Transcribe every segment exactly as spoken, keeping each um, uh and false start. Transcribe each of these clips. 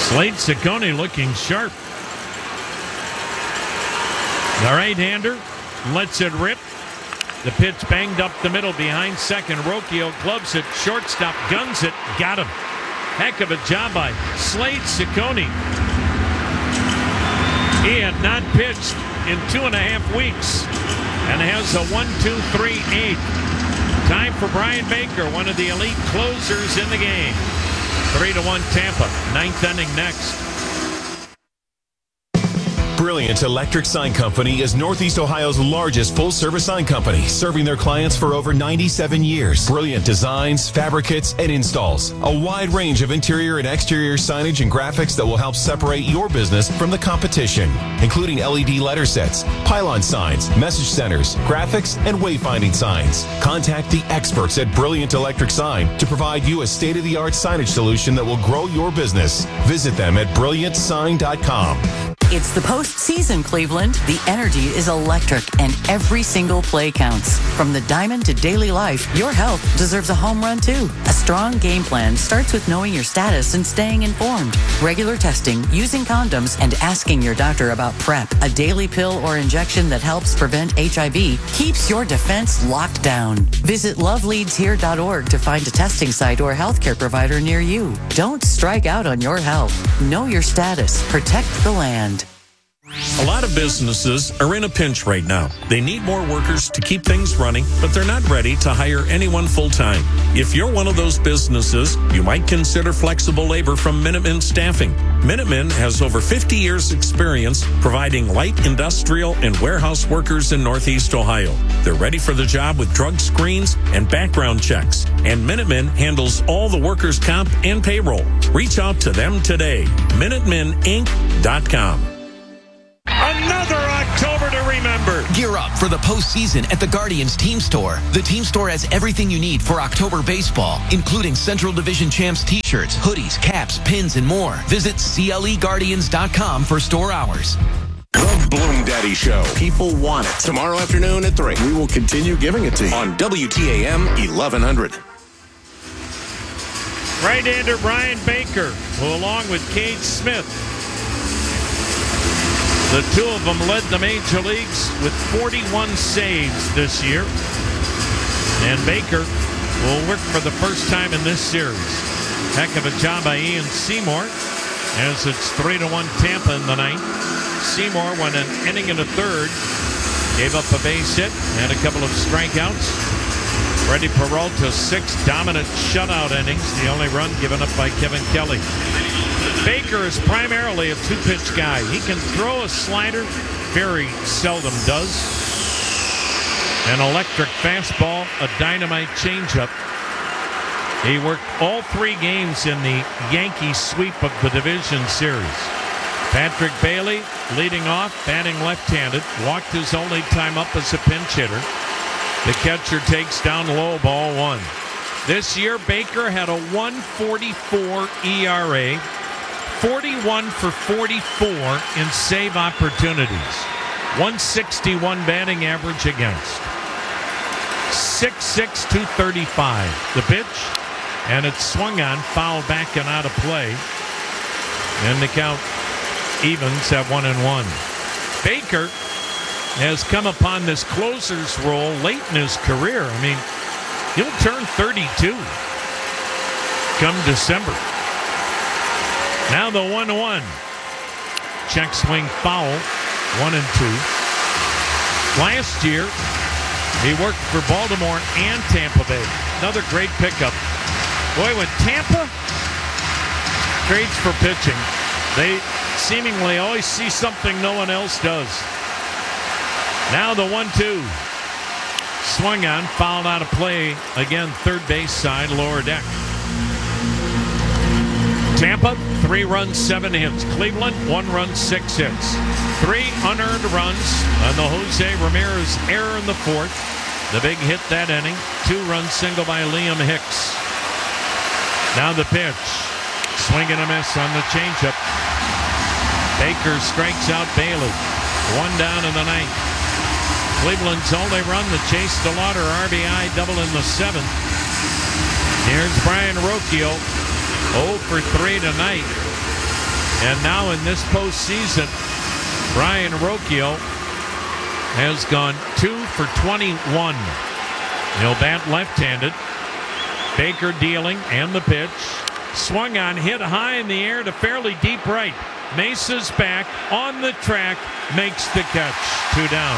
Slade Ciccone looking sharp. The right-hander lets it rip. The pitch banged up the middle behind second. Rocchio gloves it. Shortstop guns it. Got him. Heck of a job by Slade Ciccone. He had not pitched in two and a half weeks and has a one two three eighth. Time for Brian Baker, one of the elite closers in the game. three to one Tampa. Ninth inning next. Brilliant Electric Sign Company is Northeast Ohio's largest full-service sign company, serving their clients for over ninety-seven years. Brilliant designs, fabricates, and installs. A wide range of interior and exterior signage and graphics that will help separate your business from the competition, including L E D letter sets, pylon signs, message centers, graphics, and wayfinding signs. Contact the experts at Brilliant Electric Sign to provide you a state-of-the-art signage solution that will grow your business. Visit them at brilliant sign dot com. It's the postseason, Cleveland. The energy is electric, and every single play counts. From the diamond to daily life, your health deserves a home run, too. A strong game plan starts with knowing your status and staying informed. Regular testing, using condoms, and asking your doctor about PrEP, a daily pill or injection that helps prevent H I V, keeps your defense locked down. Visit love leads here dot org to find a testing site or healthcare provider near you. Don't strike out on your health. Know your status. Protect the land. A lot of businesses are in a pinch right now. They need more workers to keep things running, but they're not ready to hire anyone full-time. If you're one of those businesses, you might consider flexible labor from Minuteman Staffing. Minuteman has over fifty years experience providing light industrial and warehouse workers in Northeast Ohio. They're ready for the job with drug screens and background checks. And Minuteman handles all the workers' comp and payroll. Reach out to them today. Minuteman Inc dot com. Another October to remember. Gear up for the postseason at the Guardians Team Store. The Team Store has everything you need for October baseball, including Central Division Champs t-shirts, hoodies, caps, pins, and more. Visit C L E Guardians dot com for store hours. The Bloom Daddy Show. People want it. Tomorrow afternoon at three. We will continue giving it to you on W T A M eleven hundred. Right-hander Brian Baker, who along with Cade Smith, the two of them led the major leagues with forty-one saves this year. And Baker will work for the first time in this series. Heck of a job by Ian Seymour, as it's three to one Tampa in the ninth. Seymour went an inning and a third, gave up a base hit and a couple of strikeouts. Freddie Peralta, six dominant shutout innings, the only run given up by Kevin Kelly. Baker is primarily a two-pitch guy. He can throw a slider, very seldom does. An electric fastball, a dynamite changeup. He worked all three games in the Yankee sweep of the division series. Patrick Bailey leading off, batting left-handed, walked his only time up as a pinch hitter. The catcher takes down low, ball one. This year, Baker had a one forty-four E R A, forty-one for forty-four in save opportunities, one sixty-one batting average against, six six, two thirty-five. The pitch, and it's swung on, foul back and out of play. And the count evens at one and one. Baker has come upon this closer's role late in his career. I mean, he'll turn thirty-two come December. Now the one one. Check swing foul, one and two. Last year, he worked for Baltimore and Tampa Bay. Another great pickup. Boy, when Tampa trades for pitching, they seemingly always see something no one else does. Now the one two. Swung on, fouled out of play. Again, third base side, lower deck. Tampa, three runs, seven hits. Cleveland, one run, six hits. Three unearned runs on the Jose Ramirez error in the fourth. The big hit that inning. Two-run single by Liam Hicks. Now the pitch. Swing and a miss on the changeup. Baker strikes out Bailey. One down in the ninth. Cleveland's only run, the Chase DeLauder R B I double in the seventh. Here's Brian Rocchio, oh for three tonight. And now in this postseason, Brian Rocchio has gone two for twenty-one. He'll bat left-handed. Baker dealing and the pitch. Swung on, hit high in the air to fairly deep right. Mesa's back on the track, makes the catch. Two down.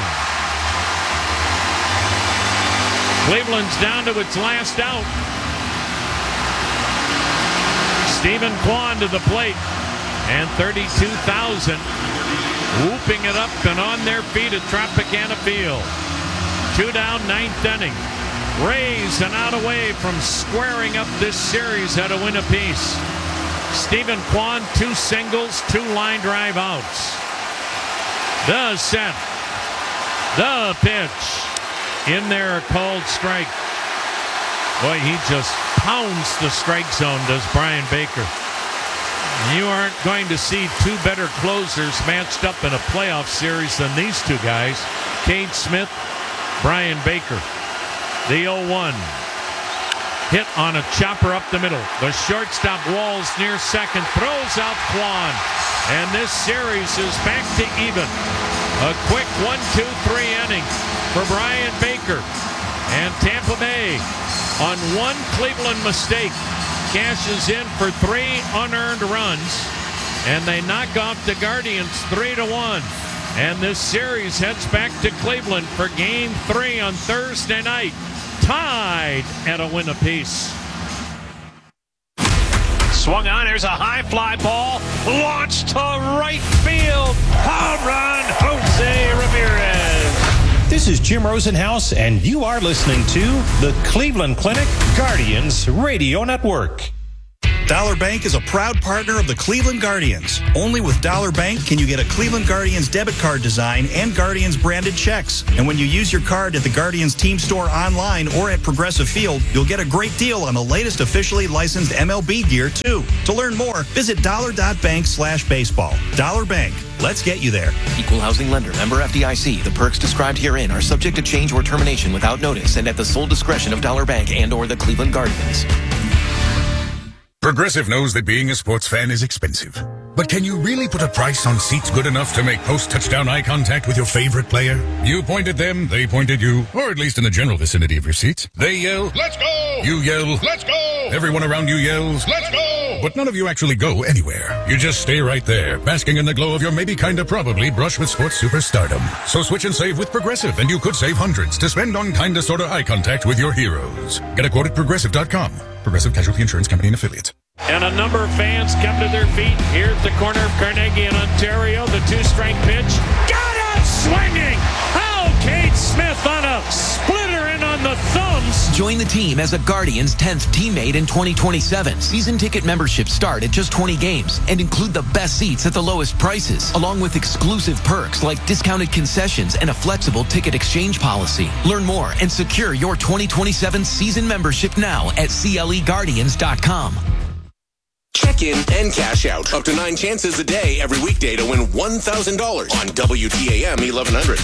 Cleveland's down to its last out. Stephen Kwan to the plate. And thirty-two thousand whooping it up and on their feet at Tropicana Field. Two down, ninth inning. Rays an out away from squaring up this series at a win apiece. Stephen Kwan, two singles, two line drive outs. The set. The pitch. In there, a called strike. Boy, he just pounds the strike zone, does Brian Baker. You aren't going to see two better closers matched up in a playoff series than these two guys. Cade Smith, Brian Baker. The oh one. Hit on a chopper up the middle. The shortstop Walls near second. Throws out Kwan. And this series is back to even. A quick one, two, three inning for Brian Baker. And Tampa Bay, on one Cleveland mistake, cashes in for three unearned runs. And they knock off the Guardians three to one. And this series heads back to Cleveland for game three on Thursday night. Tied at a win apiece. Swung on, there's a high fly ball, launched to right field. Home run, Jose Ramirez. This is Jim Rosenhaus, and you are listening to the Cleveland Clinic Guardians Radio Network. Dollar Bank is a proud partner of the Cleveland Guardians. Only with Dollar Bank can you get a Cleveland Guardians debit card design and Guardians branded checks. And when you use your card at the Guardians team store online or at Progressive Field, you'll get a great deal on the latest officially licensed M L B gear, too. To learn more, visit dollar.bank slash baseball. Dollar Bank. Let's get you there. Equal housing lender. Member F D I C. The perks described herein are subject to change or termination without notice and at the sole discretion of Dollar Bank and or the Cleveland Guardians. Progressive knows that being a sports fan is expensive. But can you really put a price on seats good enough to make post-touchdown eye contact with your favorite player? You point at them, they point at you, or at least in the general vicinity of your seats. They yell, "Let's go!" You yell, "Let's go!" Everyone around you yells, "Let's go!" But none of you actually go anywhere. You just stay right there, basking in the glow of your maybe kinda probably brush with sports superstardom. So switch and save with Progressive, and you could save hundreds to spend on kinda sorta eye contact with your heroes. Get a quote at progressive dot com. Progressive Casualty Insurance Company and Affiliates. And a number of fans come to their feet here at the corner of Carnegie and Ontario. The two-strike pitch. Got it! Swinging! Oh, Cade Smith on a splitter in on the thumbs. Join the team as a Guardians tenth teammate in twenty twenty-seven. Season ticket memberships start at just twenty games and include the best seats at the lowest prices, along with exclusive perks like discounted concessions and a flexible ticket exchange policy. Learn more and secure your twenty twenty-seven season membership now at C L E Guardians dot com. Check in and cash out. Up to nine chances a day every weekday to win one thousand dollars on W T A M eleven hundred.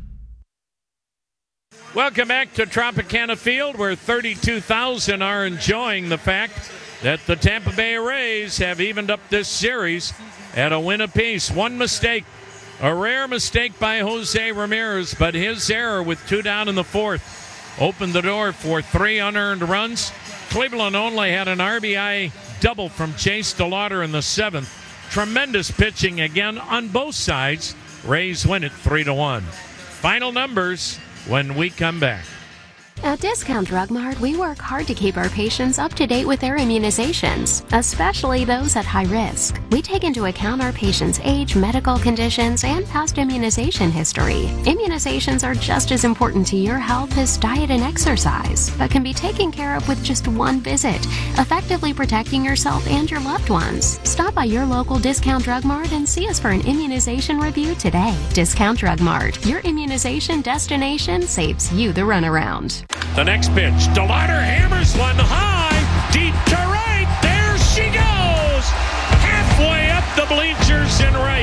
Welcome back to Tropicana Field, where thirty-two thousand are enjoying the fact that the Tampa Bay Rays have evened up this series at a win apiece. One mistake, a rare mistake by Jose Ramirez, but his error with two down in the fourth opened the door for three unearned runs. Cleveland only had an R B I double from Chase DeLauder in the seventh. Tremendous pitching again on both sides. Rays win it three to one. Final numbers when we come back. At Discount Drug Mart, we work hard to keep our patients up to date with their immunizations, especially those at high risk. We take into account our patients' age, medical conditions, and past immunization history. Immunizations are just as important to your health as diet and exercise, but can be taken care of with just one visit, effectively protecting yourself and your loved ones. Stop by your local Discount Drug Mart and see us for an immunization review today. Discount Drug Mart, your immunization destination, saves you the runaround. The next pitch, DeLauder hammers one high, deep to right. There she goes, halfway up the bleachers in right.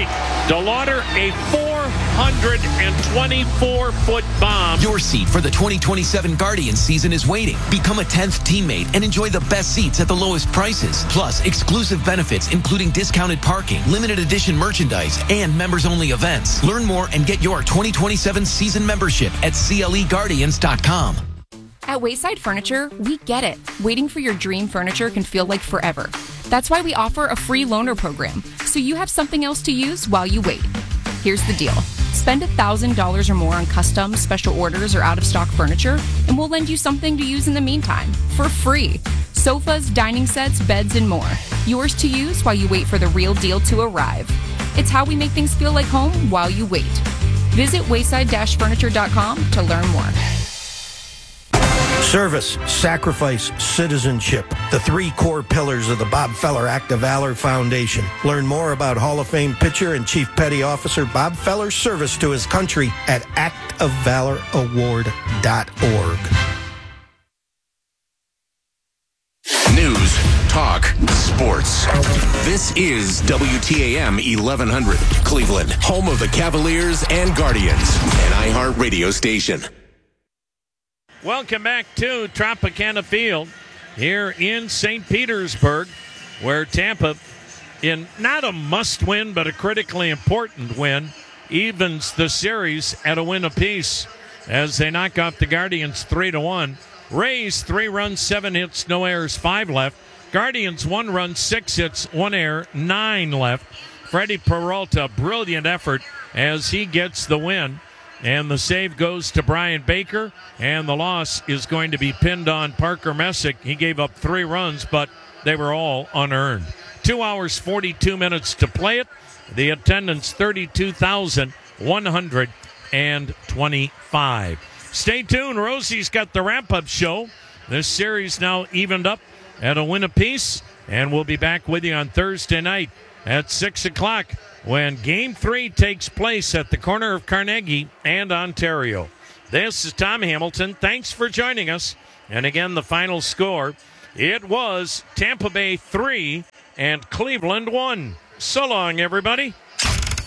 DeLauder, a four hundred twenty-four foot bomb. Your seat for the twenty twenty-seven Guardians season is waiting. Become a tenth teammate and enjoy the best seats at the lowest prices. Plus, exclusive benefits including discounted parking, limited edition merchandise, and members-only events. Learn more and get your twenty twenty-seven season membership at C L E Guardians dot com. At Wayside Furniture, we get it. Waiting for your dream furniture can feel like forever. That's why we offer a free loaner program, so you have something else to use while you wait. Here's the deal. Spend one thousand dollars or more on custom, special orders, or out-of-stock furniture, and we'll lend you something to use in the meantime, for free. Sofas, dining sets, beds, and more. Yours to use while you wait for the real deal to arrive. It's how we make things feel like home while you wait. Visit wayside dash furniture dot com to learn more. Service, sacrifice, citizenship. The three core pillars of the Bob Feller Act of Valor Foundation. Learn more about Hall of Fame pitcher and Chief Petty Officer Bob Feller's service to his country at act of valor award dot org. News, talk, sports. This is W T A M eleven hundred, Cleveland, home of the Cavaliers and Guardians, an iHeart radio station. Welcome back to Tropicana Field here in Saint Petersburg, where Tampa, in not a must-win but a critically important win, evens the series at a win apiece as they knock off the Guardians three to one. Rays, three runs, seven hits, no errors, five left. Guardians, one run, six hits, one error, nine left. Freddie Peralta, brilliant effort as he gets the win. And the save goes to Brian Baker, and the loss is going to be pinned on Parker Messick. He gave up three runs, but they were all unearned. Two hours, forty-two minutes to play it. The attendance, thirty-two thousand one hundred twenty-five. Stay tuned. Rosie's got the wrap-up show. This series now evened up at a win apiece, and we'll be back with you on Thursday night at six o'clock. When Game three takes place at the corner of Carnegie and Ontario. This is Tom Hamilton. Thanks for joining us. And again, the final score, it was Tampa Bay three and Cleveland one. So long, everybody.